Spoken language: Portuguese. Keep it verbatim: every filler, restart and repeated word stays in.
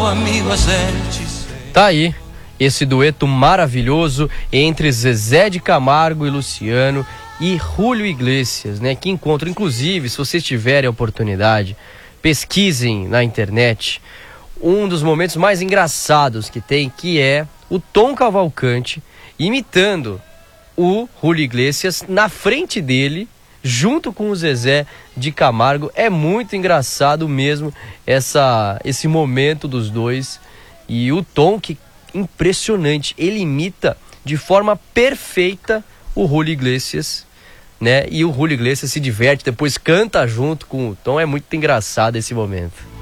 meu amigo, a gente se... Tá aí esse dueto maravilhoso entre Zezé de Camargo e Luciano e Julio Iglesias, né? Que encontro, inclusive, se vocês tiverem a oportunidade, pesquisem na internet um dos momentos mais engraçados que tem, que é o Tom Cavalcante imitando o Julio Iglesias na frente dele, junto com o Zezé de Camargo. É muito engraçado mesmo essa, esse momento dos dois. E o Tom, que impressionante, ele imita de forma perfeita o Julio Iglesias, né? E o Julio Iglesias se diverte, depois canta junto com o Tom. É muito engraçado esse momento.